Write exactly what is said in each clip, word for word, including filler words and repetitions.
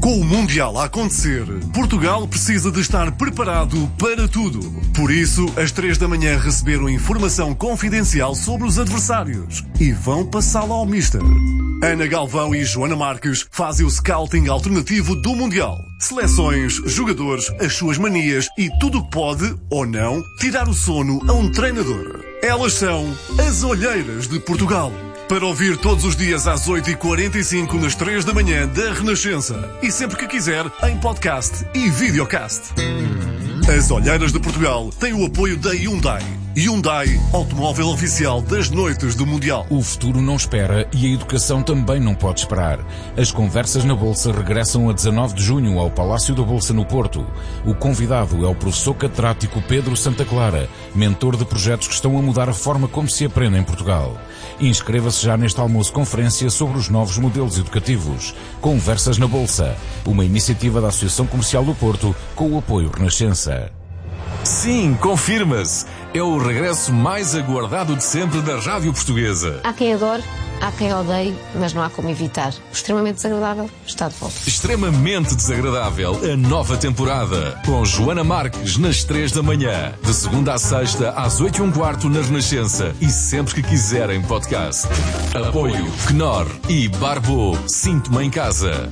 Com o Mundial a acontecer, Portugal precisa de estar preparado para tudo. Por isso, às três da manhã receberam informação confidencial sobre os adversários e vão passá-la ao Mister. Ana Galvão e Joana Marques fazem o scouting alternativo do Mundial. Seleções, jogadores, as suas manias e tudo o que pode, ou não, tirar o sono a um treinador. Elas são as Olheiras de Portugal. Para ouvir todos os dias às oito e quarenta e cinco nas três da manhã da Renascença. E sempre que quiser, em podcast e videocast. As Olheiras de Portugal têm o apoio da Hyundai. Hyundai, automóvel oficial das noites do Mundial. O futuro não espera e a educação também não pode esperar. As conversas na Bolsa regressam a dezanove de junho ao Palácio da Bolsa no Porto. O convidado é o professor catedrático Pedro Santa Clara, mentor de projetos que estão a mudar a forma como se aprende em Portugal. Inscreva-se já neste almoço-conferência sobre os novos modelos educativos. Conversas na Bolsa, uma iniciativa da Associação Comercial do Porto com o apoio Renascença. Sim, confirma-se. É o regresso mais aguardado de sempre da Rádio Portuguesa. Há quem adore, há quem odeie, mas não há como evitar. O extremamente desagradável está de volta. Extremamente desagradável, a nova temporada. Com Joana Marques nas três da manhã. De segunda à sexta, às oito e um quarto na Renascença. E sempre que quiserem podcast. Apoio Knorr e Barbo. Sinto-me em casa.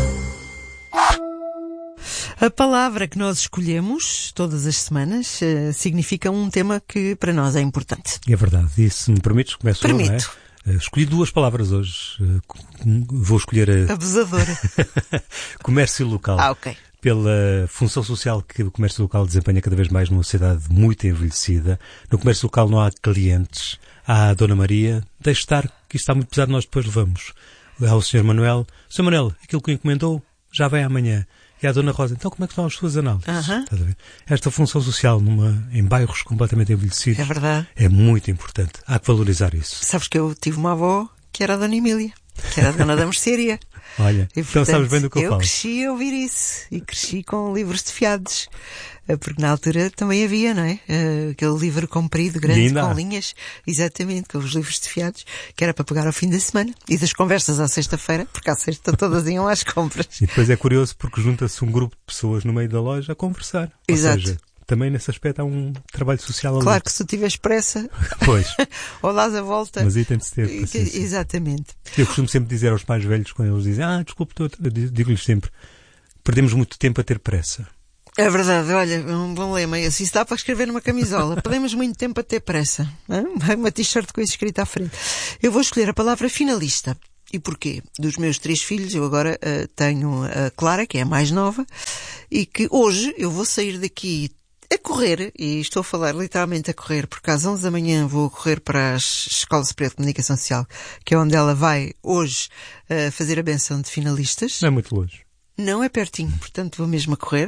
A palavra que nós escolhemos todas as semanas uh, significa um tema que para nós é importante. É verdade. E se me permites, começo Permito. eu, não é? Uh, escolhi duas palavras hoje. Uh, vou escolher a... Abusadora. Comércio local. Ah, ok. Pela função social que o comércio local desempenha cada vez mais numa sociedade muito envelhecida. No comércio local não há clientes. Há a Dona Maria. Deixe estar, que isto está muito pesado, nós depois levamos. Há o senhor Manuel. senhor Manuel, aquilo que encomendou já vem amanhã. E a Dona Rosa, então como é que estão as suas análises? Uh-huh. Estás a ver? Esta função social numa, em bairros completamente envelhecidos é verdade. É muito importante. Há que valorizar isso. Sabes que eu tive uma avó que era a Dona Emília, que era a Dona da Mercearia. Olha, e, portanto, então sabes bem do que eu, eu falo. Eu cresci a ouvir isso e cresci com livros de fiados, porque na altura também havia, não é? Aquele livro comprido, grande, com linhas, exatamente, com os livros de fiados, que era para pegar ao fim da semana e das conversas à sexta-feira, porque à sexta todas iam às compras. E depois é curioso porque junta-se um grupo de pessoas no meio da loja a conversar. Exato. Ou seja, também nesse aspecto há um trabalho social ali. Claro que se tu tiveres pressa, pois. ou dás a volta. Mas aí tem de se ter paciência. Exatamente. Eu costumo sempre dizer aos mais velhos, quando eles dizem, ah, desculpe, digo-lhes sempre, perdemos muito tempo a ter pressa. É verdade, olha, um bom lema esse. Isso dá para escrever numa camisola. Perdemos muito tempo a ter pressa. Vai uma t-shirt com isso escrito à frente. Eu vou escolher a palavra finalista. E porquê? Dos meus três filhos, eu agora uh, tenho a Clara, que é a mais nova, e que hoje eu vou sair daqui a correr, e estou a falar literalmente a correr, porque às onze da manhã vou correr para as Escolas Superior de Comunicação Social, que é onde ela vai hoje uh, fazer a benção de finalistas. Não é muito longe. Não, é pertinho, portanto vou mesmo a correr.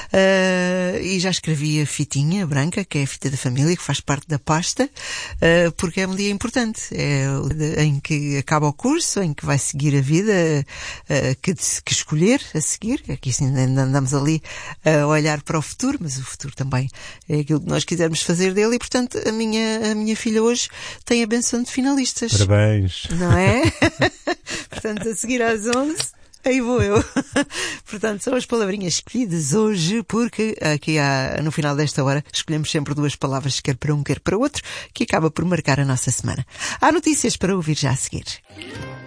Uh, e já escrevi a fitinha branca, que é a fita da família, que faz parte da pasta, uh, porque é um dia importante. É o dia em que acaba o curso, em que vai seguir a vida uh, que, que escolher a seguir. Aqui ainda andamos ali a olhar para o futuro, mas o futuro também é aquilo que nós quisermos fazer dele. E, portanto, a minha, a minha filha hoje tem a benção de finalistas. Parabéns. Não é? Portanto, a seguir às onze... Aí vou eu. Portanto, são as palavrinhas escolhidas hoje, porque aqui há, no final desta hora escolhemos sempre duas palavras, quer para um, quer para o outro, que acaba por marcar a nossa semana. Há notícias para ouvir já a seguir.